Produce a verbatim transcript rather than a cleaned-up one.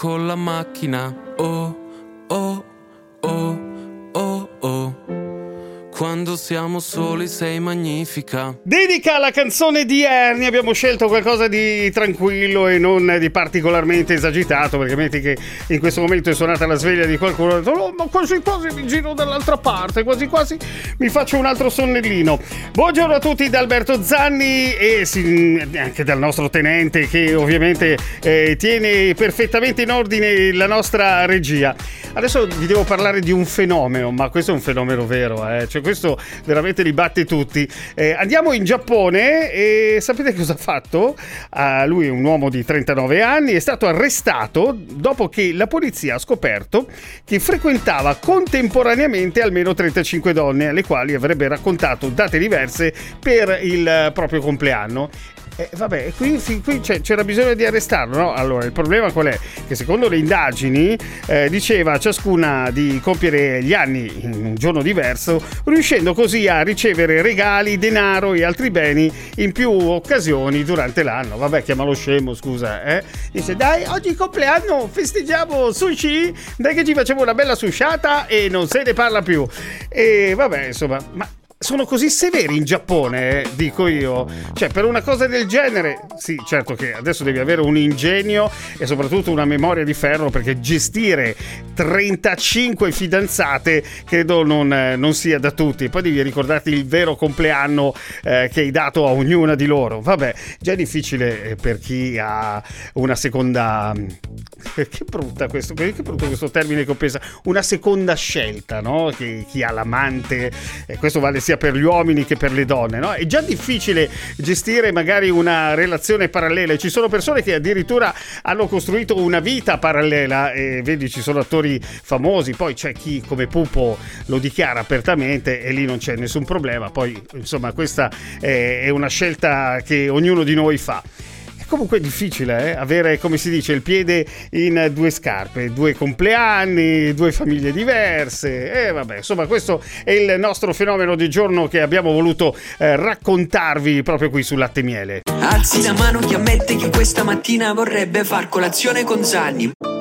con la macchina. Oh, oh, oh, oh, oh. Quando siamo soli sei magnifica. Dedica alla canzone di Ernie. Abbiamo scelto qualcosa di tranquillo e non di particolarmente esagitato, perché metti che in questo momento è suonata la sveglia di qualcuno, ho detto, oh, ma quasi quasi mi giro dall'altra parte, quasi quasi mi faccio un altro sonnellino. Buongiorno a tutti da Alberto Zanni e sì, anche dal nostro tenente che ovviamente eh, tiene perfettamente in ordine la nostra regia. Adesso vi devo parlare di un fenomeno, ma questo è un fenomeno vero, eh? Cioè questo veramente li batte tutti. Eh, andiamo in Giappone e sapete cosa ha fatto? Uh, lui è un uomo di trentanove anni, è stato arrestato dopo che la polizia ha scoperto che frequentava contemporaneamente almeno trentacinque donne alle quali avrebbe raccontato date diverse per il proprio compleanno. Eh, vabbè, qui, qui c'era bisogno di arrestarlo, no? Allora, il problema qual è? Che secondo le indagini eh, diceva a ciascuna di compiere gli anni in un giorno diverso, riuscendo così a ricevere regali, denaro e altri beni in più occasioni durante l'anno. Vabbè, chiamalo scemo, scusa, eh? Dice, dai, oggi compleanno, festeggiamo sushi, dai che ci facciamo una bella susciata e non se ne parla più. E vabbè, insomma, ma sono così severi in Giappone, eh, dico io. Cioè, per una cosa del genere, sì, certo che adesso devi avere un ingegno e soprattutto una memoria di ferro, perché gestire trentacinque fidanzate credo non, eh, non sia da tutti. Poi devi ricordarti il vero compleanno eh, che hai dato a ognuna di loro. Vabbè, già è difficile per chi ha una seconda... Che brutta questo, che brutto questo termine che ho pensato. Una seconda scelta, no? Che chi ha l'amante, e questo vale sia per gli uomini che per le donne, no? È già difficile gestire magari una relazione parallela. Ci sono persone che addirittura hanno costruito una vita parallela e vedi, ci sono attori famosi, poi c'è chi come Pupo lo dichiara apertamente e lì non c'è nessun problema. Poi insomma questa è una scelta che ognuno di noi fa. Comunque è difficile eh? avere, come si dice, il piede in due scarpe, due compleanni, due famiglie diverse e eh, vabbè, insomma questo è il nostro fenomeno di giorno che abbiamo voluto eh, raccontarvi proprio qui su Latte e Miele. Alzi la mano chi ammette che questa mattina vorrebbe far colazione con Zanni.